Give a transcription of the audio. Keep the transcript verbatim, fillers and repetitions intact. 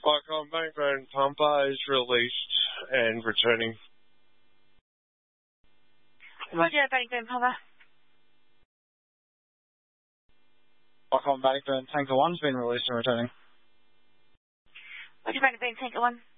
Icon Bankburn Pumper is released and returning. Roger, Bankburn Pumper. Icon Bankburn Tanker one's been released and returning. Roger, Bankburn Tanker one.